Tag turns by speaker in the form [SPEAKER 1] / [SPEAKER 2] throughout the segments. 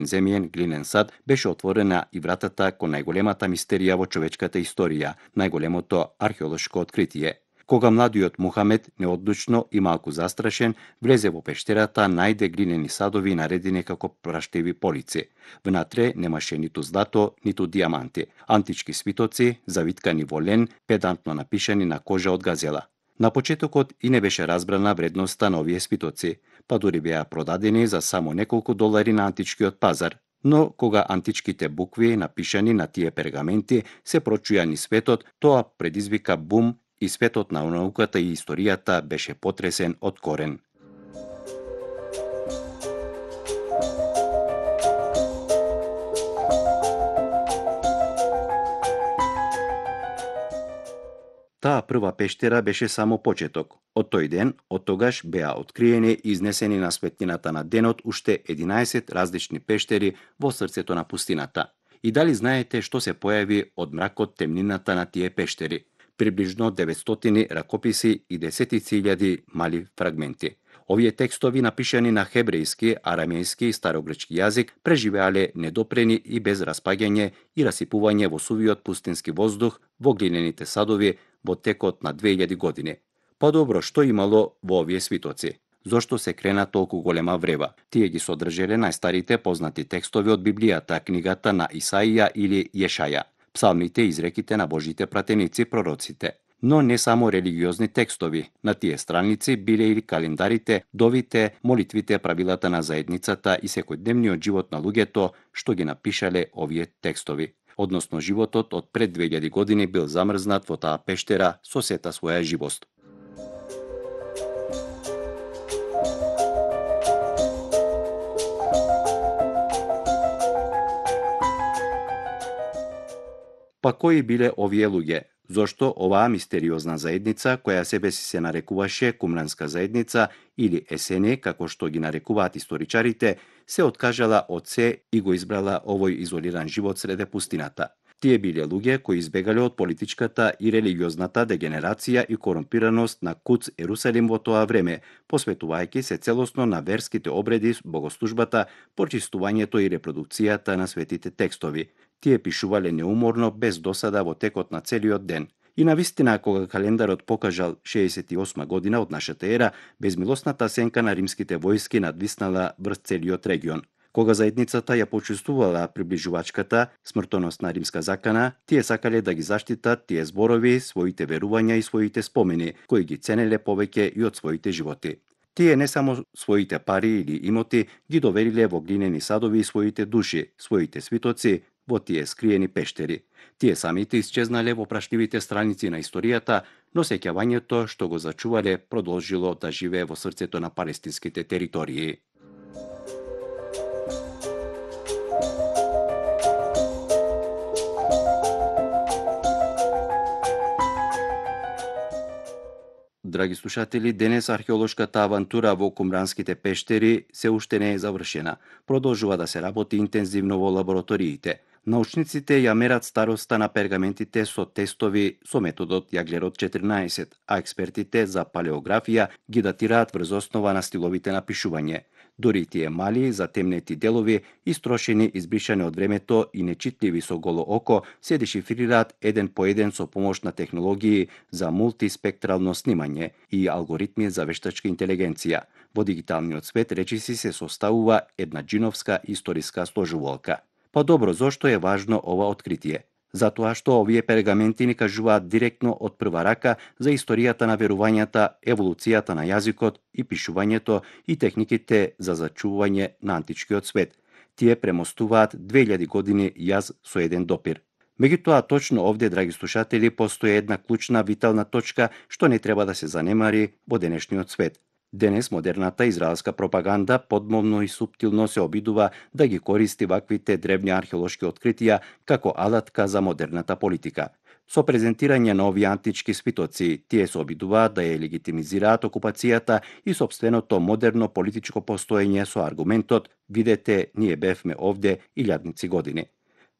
[SPEAKER 1] земјен глинен сад беше отворена и вратата кон најголемата мистерија во човечката историја, најголемото археолошко откритие. Кога младиот Мухамед, неодлучно и малку застрашен, влезе во пештерата, најде глинени садови наредени како праштеви полици. Внатре немаше ниту злато, ниту диаманти, антички свитоци, завиткани во лен, педантно напишани на кожа од газела. На почетокот и не беше разбрана вредноста на овие свитоци, па дури беа продадени за само неколку долари на античкиот пазар. Но кога античките букви, напишани на тие пергаменти, се прочуја низ светот, тоа предизвика бум и светот на науката и историјата беше потресен од корен. Таа прва пештера беше само почеток. Од тој ден, од тогаш беа откриени и изнесени на светлината на денот уште 11 различни пештери во срцето на пустината. И дали знаете што се појави од мракот темнината на тие пештери? Приближно 900 ракописи и десетици илјади мали фрагменти. Овие текстови, напишани на хебрејски, арамејски и старогрчки јазик, преживеале недопрени и без распаѓање и расипување во сувиот пустински воздух во глинените садови во текот на 2000 години. Па добро, што имало во овие свитоци? Зошто се крена толку голема врева? Тие ги содржеле најстарите познати текстови од Библијата, книгата на Исаија или Јешаја, псалмите и изреките на Божите пратеници, пророците. Но не само религиозни текстови. На тие страници биле и календарите, довите, молитвите, правилата на заедницата и секојдневниот живот на луѓето што ги напишале овие текстови. Односно животот од пред 2000 години бил замрзнат во таа пештера со сета своја живост. Па кои биле овие луѓе? Зошто оваа мистериозна заедница, која себе си се нарекуваше Кумранска заедница или Есени, како што ги нарекуваат историчарите, се откажала од се и го избрала овој изолиран живот среде пустината? Тие биле луѓе кои избегале од политичката и религиозната дегенерација и корумпираност на Куц Ерусалим во тоа време, посветувајќи се целосно на верските обреди, богослужбата, почистувањето и репродукцијата на светите текстови. Тие пишувале неуморно, без досада во текот на целиот ден. И навистина, кога календарот покажал 68 година од нашата ера, безмилосната сенка на римските војски надвиснала врз целиот регион. Кога заедницата ја почувствувала приближувачката смртоносна римска закана, тие сакале да ги заштитат тие зборови, своите верувања и своите спомени, кои ги ценеле повеќе и од своите животи. Тие не само своите пари или имоти ги довериле во глинени садови и своите души, своите свитоци, во тие скриени пештери. Тие самите исчезнале во праштливите страници на историјата, но сеќавањето што го зачувале продолжило да живее во срцето на палестинските територии. Драги слушатели, денес археолошката авантура во Кумранските пештери се уште не е завршена. Продолжува да се работи интензивно во лабораториите. Научниците ја мерат староста на пергаментите со тестови со методот Јаглерод 14, а експертите за палеографија ги датираат врз основа на стиловите на пишување. Дори тие мали, затемнети делови, истрошени, избришани од времето и нечитливи со голо око, се дешифрираат еден по еден со помош на технологии за мултиспектрално снимање и алгоритми за вештачка интелигенција. Во дигиталниот свет речиси се составува една џиновска историска сложувалка. Па добро, зошто е важно ова откритие? Затоа што овие пергаменти ни кажуваат директно од прва рака за историјата на верувањата, еволуцијата на јазикот и пишувањето и техниките за зачување на античкиот свет. Тие премостуваат 2000 години јаз со еден допир. Меѓутоа, точно овде, драги слушатели, постои една клучна витална точка што не треба да се занемари во денешниот свет. Денес модерната израелска пропаганда подмовно и суптилно се обидува да ги користи ваквите древни археолошки откритија како алатка за модерната политика. Со презентирање на овие антички свитоци, тие се обидуваат да ја легитимизираат окупацијата и сопственото модерно политичко постоење со аргументот: видете, ние бевме овде илјадници години.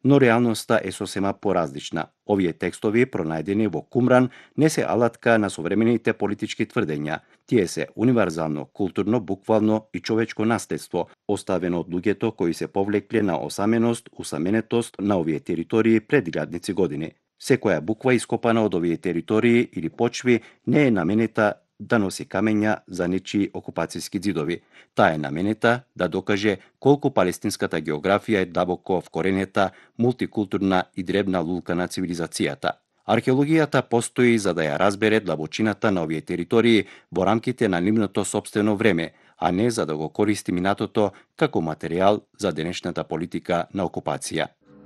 [SPEAKER 1] Но реалноста е сосема поразлична. Овие текстови, пронајдени во Кумран, не се алатка на современите политички тврдења. Тие се универзално, културно, буквално и човечко наследство, оставено од луѓето кои се повлекле на осаменост, усаменетост на овие територии пред илјадници години. Секоја буква ископана од овие територии или почви не е наменета да носи камења за нечии окупацијски ѕидови. Таа е наменета да докаже колку палестинската географија е дабоко вкоренета, мултикултурна и дребна лулка на цивилизацијата. Археологијата постои за да ја разбере длабочината на овие територии во рамките на нивното сопствено време, а не за да го користи минатото како материјал за денешната политика на окупација.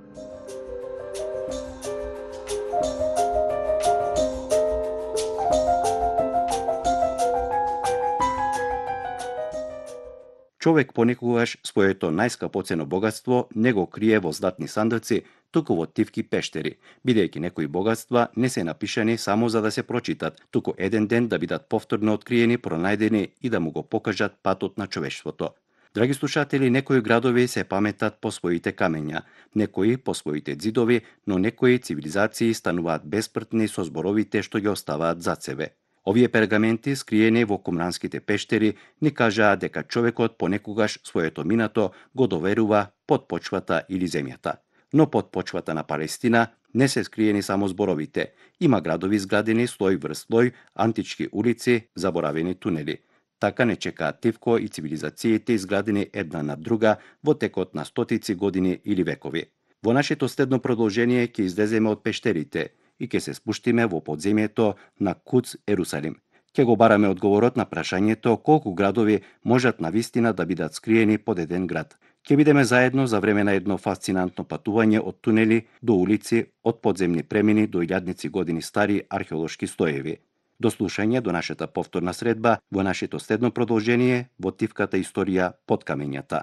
[SPEAKER 1] Човек понекогаш своето најскапоцено богатство не го крие во златни сандоци, туку во тивки пештери, бидејќи некои богатства не се напишани само за да се прочитат, туку еден ден да бидат повторно откриени, пронајдени и да му го покажат патот на човештвото. Драги слушатели, некои градови се паметат по своите камења, некои по своите ѕидови, но некои цивилизации стануваат беспртни со зборовите што ги оставаат зад себе. Овие пергаменти, скриени во кумранските пештери, ни кажаа дека човекот понекогаш своето минато го доверува под почвата или земјата. Но под почвата на Палестина не се скриени само зборовите. Има градови изградени слој врз слој, антички улици, заборавени тунели. Така не чекаат Тивко и цивилизациите изградени една над друга во текот на стотици години или векови. Во нашето следно продолжение ќе излеземе од пештерите и ќе се спуштиме во подземјето на Куц Ерусалим. Ќе го бараме одговорот на прашањето колку градови можат навистина да бидат скриени под еден град. Ќе бидеме заедно за време на едно фасцинантно патување од тунели до улици, од подземни премини до илјадници години стари археолошки стоеви. До слушање до нашата повторна средба во нашето следно продолжение во тивката историја под камењата.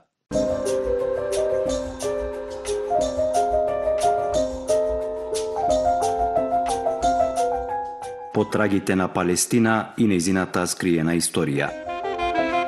[SPEAKER 1] Потрагите на Палестина и нејзината скриена историја.